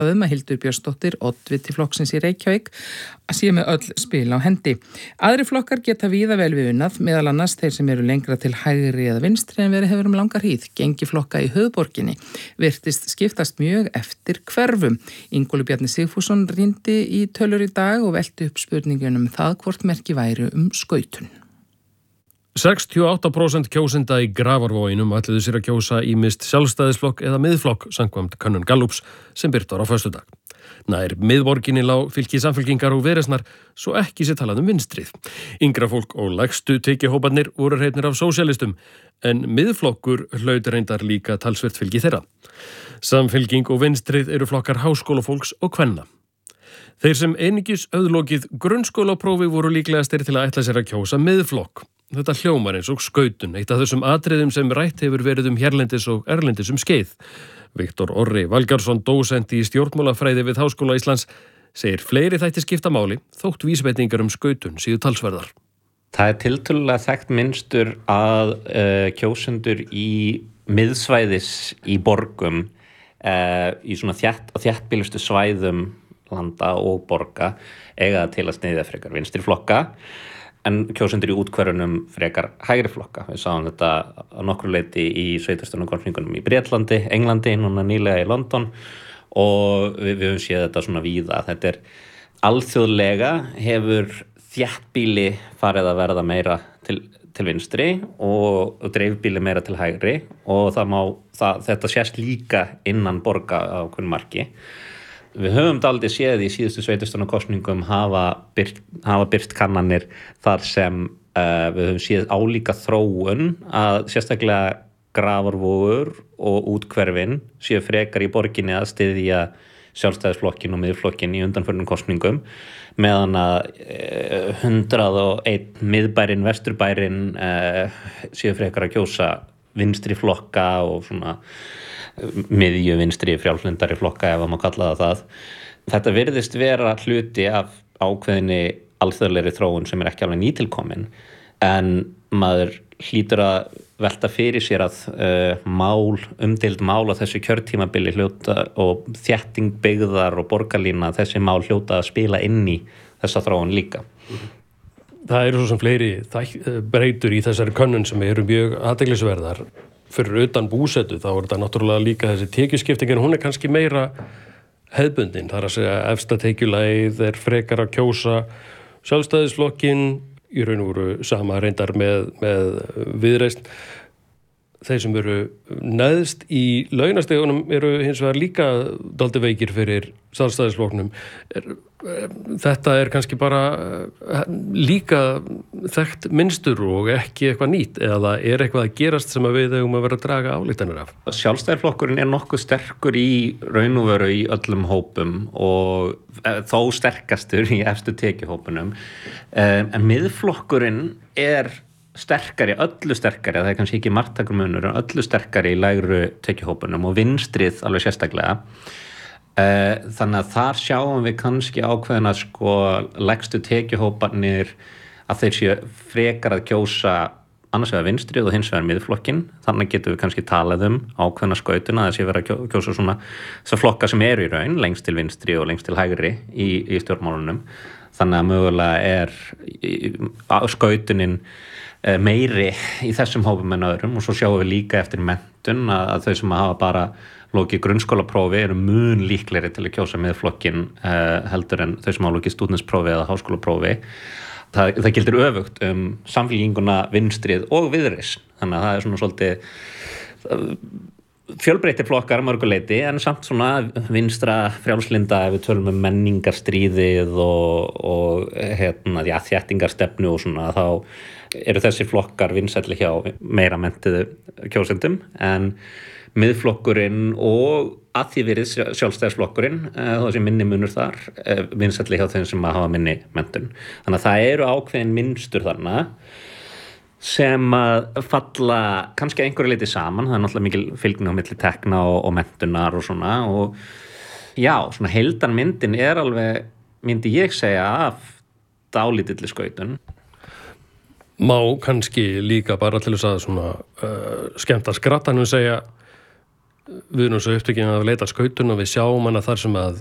að Hildur Björnsdóttir, oddviti flokksins í Reykjavík, að sé með öll spil á hendi. Aðri flokkar geta víða vel við unnað, meðal annars þeir sem eru lengra til hægri eða vinstri en verið hefur langa hríð. Gengi flokka í höfuðborginni virtist skiptast mjög eftir hverfum. Ingólfur Bjarni Sigfússon rýndi í tölur í dag og velti upp spurningunum það hvort merki væri skautun. 68% kjósenda í Grafarvoginum ætluðu sér að kjósa ýmist sjálfstæðisflokk eða miðflokk samkvæmt könnun Gallups sem birt var á föstudag. Nær miðborginni lá fylki Samfylkingar og Viðreisnar svo ekki sé talað vinstrið. Yngra fólk og lægstu tekjuhóparnir voru hreinir af sósíalistum en miðflokkur hlaut reyndar líka talsvert fylgi þeirra. Samfylking og vinstrið eru flokkar háskólafólks og kvenna. Þeir sem einungis auðlokið grunnskólaprófi voru líklegastir til að ætla sér að kjósa miðflokk. Þetta hljómar eins og skautun, eitt af þessum atriðum sem rætt hefur verið hérlendis og erlendis skeið. Viktor Orri Valgarðsson, dósent í stjórnmálafræði við Háskóla Íslands, segir fleiri þættir skipta máli þótt vísbendingar skautun séu talsverðar. Það tiltölulega þekkt mynstur að kjósendur í miðsvæðis í borgum, í svona þéttbýlustu svæðum landa og borga, eiga til að sniðja frekar vinstri flokka, en kjósendur í úthverfunum frekar hægri flokka. Við sáum þetta á nokkru leyti í sveitarstjórnarkosningunum í Bretlandi, Englandi, núna nýlega í London og við höfum séð þetta svona víða. Þetta alþjóðlega hefur þéttbýli farið að verða meira til vinstri og dreifbýli meira til hægri og þetta sést líka innan borga á hvernig marki. Við höfum dálítið séð í síðustu sveitarstjórnarkosningum hafa birt kannanir þar sem við höfum séð álíka þróun að sérstaklega Grafarvogur og úthverfin séu frekar í borginni að styðja sjálfstæðisflokkin og miðflokkin í undanförnum kosningum meðan að 101 miðbærin, vesturbærin séu frekar að kjósa vinstri flokka og svona miðju vinstri frjálslyndari flokka ef maður kalla það. Þetta virðist vera hluti af ákveðinni alþjóðlegri þróun sem ekki alveg nýtilkomin en maður hlýtur að velta fyrir sér að umdeild mál á þessu kjörtímabili hljóta og þétting byggðar og borgarlína þessi mál hljóta að spila inn í þessa þróun líka. Það eru svo sem fleiri breytur í þessari könnun sem eru mjög athyglisverðar. Fyrir utan búsetu þá þetta náttúrulega líka þessi tekjuskiptingin, hún kannski meira hefðbundin. Það að segja efsta tekjulægð frekar að kjósa sjálfstæðisflokkinn, í raun og veru sama reyndar með Viðreisn. Þeir sem eru neðst í launastegunum eru hins vegar líka dálítið veikir fyrir sjálfstæðisflokknum. Þetta kannski bara líka þekkt mynstur og ekki eitthvað nýtt eða eitthvað að gerast sem við eigum að vera að draga ályktanir af. Sjálfstæðisflokkurinn nokkuð sterkur í raun og veru í öllum hópum og þó sterkastur í efstu tekjuhópunum. En miðflokkurinn sterkari, öllu sterkari, það kannski ekki marktakarmunur, en öllu sterkari í lægru tekjuhópunum og vinstrið alveg sérstaklega. Þannig að þar sjáum við kannski ákveðina lægstu tekjuhóparnir að þeir séu frekar að kjósa annars vegar vinstrið og hins vegar miðflokkin. Þannig getum við kannski talað ákveðina skautuna að sé vera að kjósa svona þessar flokka sem eru í raun, lengst til vinstri og lengst til hægri í stjórnmálunum. Þannig að mögulega skautunin meiri í þessum hópum en öðrum og svo sjáum við líka eftir menntun að þau sem hafa bara lokið grunnskólaprófi eru mun líklegri til að kjósa miðflokkin heldur en þau sem hafa lokið stúdentsprófi eða háskólaprófi. Það gildir öfugt samfylkinguna, vinstrið og Viðreisn. Þannig að það svona svolítið fjölbreyttir flokkar mörguleyti en samt svona vinstra frjálslynda ef við tölum menningarstríðið og þéttingarstefnu og svona þá eru þessir flokkar vinsælli hjá meira menntuðu kjósendum en miðflokkurinn og að því verið sjálfstæðisflokkurinn þá sé minni munur þar vinsælli hjá þeim sem hafa minni menntun. Þannig að það eru ákveðin mynstur þarna sem að falla kannski einhverju leyti saman. Það náttúrulega mikil fylgni á milli tekna og menntunar og svona og já, svona heildarmyndin alveg, myndi ég segja, af dálítilli skautun. Má kannski líka bara til þess að svona skemmta skrattanum segja við erum svo upptökin að leita skautun og við sjáum hana þar sem að